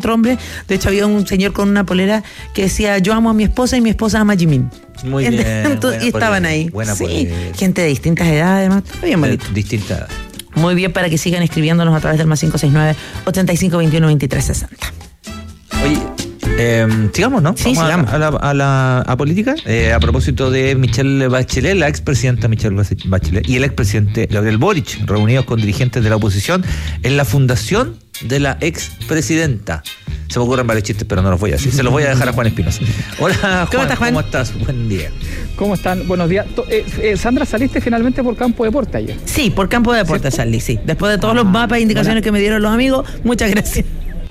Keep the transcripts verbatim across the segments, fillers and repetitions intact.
otro hombre. De hecho, había un señor con una polera que decía, yo amo a mi esposa y mi esposa ama a Jimin. Muy bien. Entonces, y estaban polera, ahí. Buena sí, polera. gente de distintas edades, además. Bien bonito. De distintas edades. Muy bien, para que sigan escribiéndonos a través del más cinco seis nueve, ochenta y cinco veintiuno veintitrés sesenta. Oye, eh, sigamos, ¿no? Sí, Vamos sigamos. A, a, la, a la a política. Eh, a propósito de Michelle Bachelet, la expresidenta Michelle Bachelet y el expresidente Gabriel Boric, reunidos con dirigentes de la oposición en la fundación de la expresidenta. Se me ocurren varios chistes, pero no los voy a decir. Se los voy a dejar a Juan Espinosa. Hola, Juan. ¿Cómo estás, Juan? ¿Cómo estás? Buen día. ¿Cómo están? Buenos días. Eh, eh, Sandra, saliste finalmente por Campo Deporte ayer. Sí, por Campo de Deportes salí, sí. Después de todos los mapas e indicaciones buena. que me dieron los amigos, muchas gracias.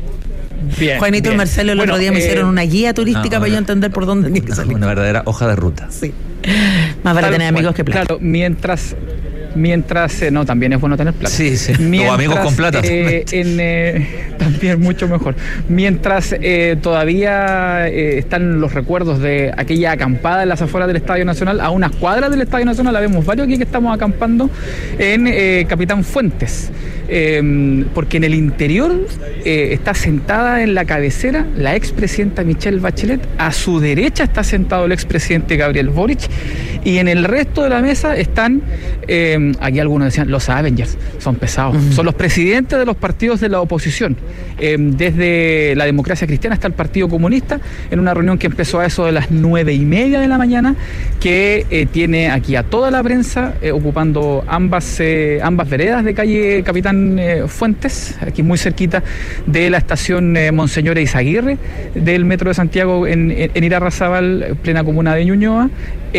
Bien. Juanito bien. y Marcelo el Bueno, otro día me eh, hicieron una guía turística ah, para yo una- entender por dónde tenía que Una, salir. una verdadera hoja de ruta. Sí. Más vale tal tener cual. amigos que plata. Claro, mientras... Mientras, eh, no, también es bueno tener plata. Sí, sí. O amigos con plata. Eh, en, eh, también mucho mejor. Mientras eh, todavía eh, están los recuerdos de aquella acampada en las afueras del Estadio Nacional, a unas cuadras del Estadio Nacional, la vemos varios aquí que estamos acampando en eh, Capitán Fuentes. Eh, porque en el interior eh, está sentada en la cabecera la expresidenta Michelle Bachelet, a su derecha está sentado el expresidente Gabriel Boric, y en el resto de la mesa están, eh, aquí algunos decían, los Avengers, son pesados, uh-huh. son los presidentes de los partidos de la oposición. Eh, desde la Democracia Cristiana hasta el Partido Comunista, en una reunión que empezó a eso de las nueve y media de la mañana, que eh, tiene aquí a toda la prensa eh, ocupando ambas, eh, ambas veredas de calle Capitán eh, Fuentes, aquí muy cerquita de la estación eh, Monseñor Eizaguirre del Metro de Santiago en, en, en Irarrázaval, plena comuna de Ñuñoa.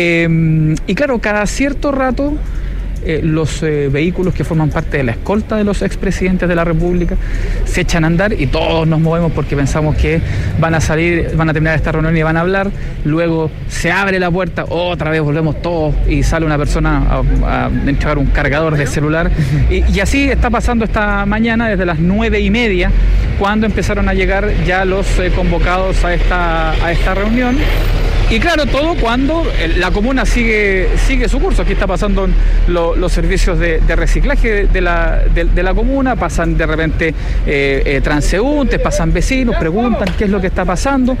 Eh, y claro, cada cierto rato Eh, los eh, vehículos que forman parte de la escolta de los expresidentes de la República se echan a andar y todos nos movemos porque pensamos que van a salir, van a terminar esta reunión y van a hablar. Luego se abre la puerta, otra vez volvemos todos y sale una persona a, a entregar un cargador de celular. Y, y así está pasando esta mañana desde las nueve y media, cuando empezaron a llegar ya los eh, convocados a esta, a esta reunión. Y claro, todo cuando la comuna sigue sigue su curso. Aquí está pasando lo, los servicios de, de reciclaje de la, de, de la comuna, pasan de repente eh, eh, transeúntes, pasan vecinos, preguntan qué es lo que está pasando.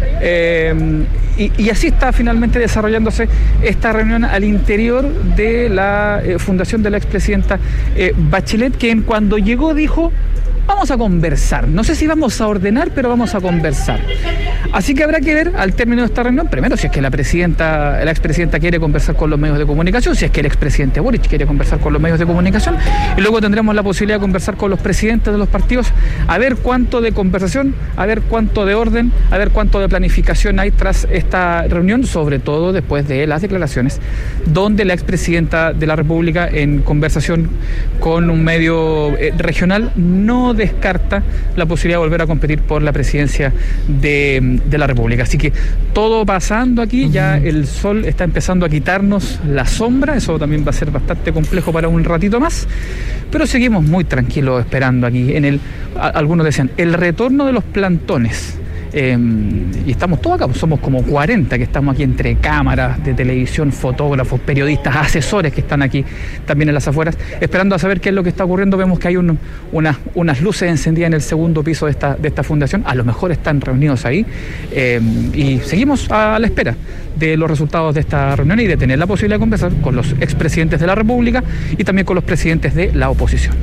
Eh, y, y así está finalmente desarrollándose esta reunión al interior de la eh, fundación de la expresidenta eh, Bachelet, quien cuando llegó dijo: vamos a conversar, no sé si vamos a ordenar, pero vamos a conversar. Así que habrá que ver al término de esta reunión, primero si es que la presidenta, la expresidenta quiere conversar con los medios de comunicación, si es que el expresidente Boric quiere conversar con los medios de comunicación, y luego tendremos la posibilidad de conversar con los presidentes de los partidos, a ver cuánto de conversación, a ver cuánto de orden, a ver cuánto de planificación hay tras esta reunión, sobre todo después de las declaraciones donde la expresidenta de la República, en conversación con un medio eh, regional, no descarta la posibilidad de volver a competir por la presidencia de, de la República. Así que todo pasando aquí, uh-huh. ya el sol está empezando a quitarnos la sombra, eso también va a ser bastante complejo para un ratito más, pero seguimos muy tranquilos esperando aquí. En el, a, algunos decían, el retorno de los plantones. Eh, y estamos todos acá, somos como cuarenta que estamos aquí entre cámaras de televisión, fotógrafos, periodistas, asesores que están aquí también en las afueras, esperando a saber qué es lo que está ocurriendo. Vemos que hay un, una, unas luces encendidas en el segundo piso de esta, de esta fundación, a lo mejor están reunidos ahí, eh, y seguimos a la espera de los resultados de esta reunión y de tener la posibilidad de conversar con los expresidentes de la República y también con los presidentes de la oposición.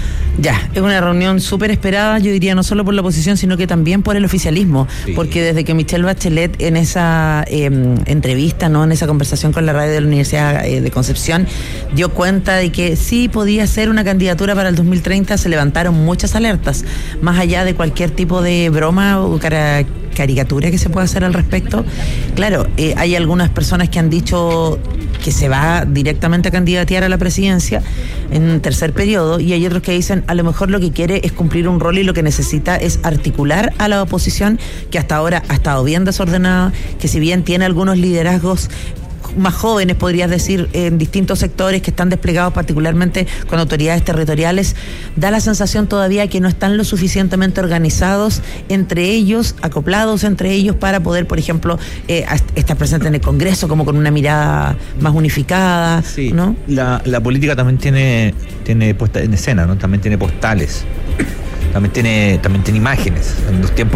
Ya, es una reunión súper esperada, yo diría, no solo por la oposición, sino que también por el oficialismo, sí. Porque desde que Michelle Bachelet en esa eh, entrevista, no, en esa conversación con la radio de la Universidad eh, de Concepción, dio cuenta de que sí podía ser una candidatura para el dos mil treinta, se levantaron muchas alertas, más allá de cualquier tipo de broma o cara, caricatura que se pueda hacer al respecto. Claro, eh, hay algunas personas que han dicho que se va directamente a candidatear a la presidencia en un tercer periodo, y hay otros que dicen a lo mejor lo que quiere es cumplir un rol y lo que necesita es articular a la oposición, que hasta ahora ha estado bien desordenada, que si bien tiene algunos liderazgos más jóvenes, podrías decir, en distintos sectores que están desplegados particularmente con autoridades territoriales, da la sensación todavía que no están lo suficientemente organizados entre ellos, acoplados entre ellos para poder, por ejemplo, eh, estar presente en el Congreso como con una mirada más unificada, sí, ¿no? La, la política también tiene, tiene puesta en escena, ¿no? También tiene postales, también tiene, también tiene imágenes. En los tiempos